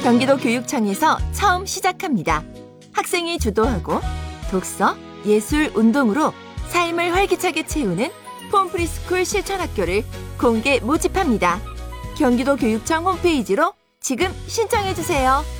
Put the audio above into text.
경기도 교육청에서 처음 시작합니다. 학생이 주도하고 독서, 예술, 운동으로 삶을 활기차게 채우는 폼프리스쿨 실천학교를 공개 모집합니다. 경기도 교육청 홈페이지로 지금 신청해주세요.